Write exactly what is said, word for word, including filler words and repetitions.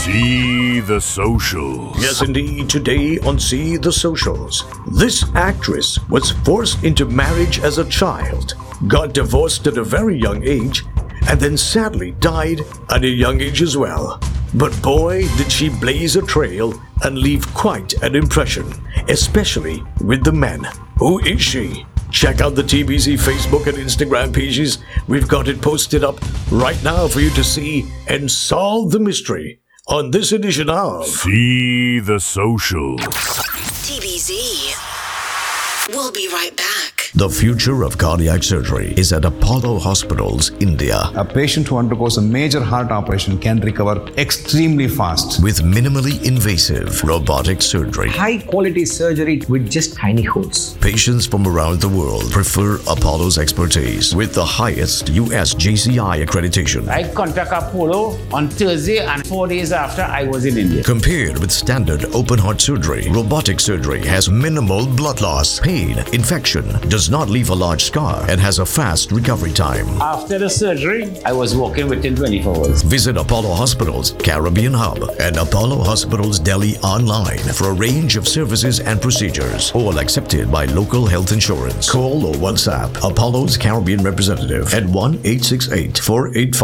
See the Socials. Yes, indeed. Today on See the Socials, this actress was forced into marriage as a child, got divorced at a very young age, and then sadly died at a young age as well. But boy, did she blaze a trail and leave quite an impression, especially with the men. Who is she? Check out the T B C Facebook and Instagram pages. We've got it posted up right now for you to see and solve the mystery on this edition of See the Socials. T B Z. We'll be right back. The future of cardiac surgery is at Apollo Hospitals, India. A patient who undergoes a major heart operation can recover extremely fast with minimally invasive robotic surgery. High quality surgery with just tiny holes. Patients from around the world prefer Apollo's expertise with the highest U S J C I accreditation. I contact Apollo on Thursday, and four days after I was in India. Compared with standard open heart surgery, robotic surgery has minimal blood loss, pain, infection, does not leave a large scar, and has a fast recovery time. After the surgery, I was walking within twenty-four hours. Visit Apollo Hospitals Caribbean Hub and Apollo Hospitals Delhi online for a range of services and procedures, all accepted by local health insurance. Call or WhatsApp Apollo's Caribbean representative at one eight six eight, four eight five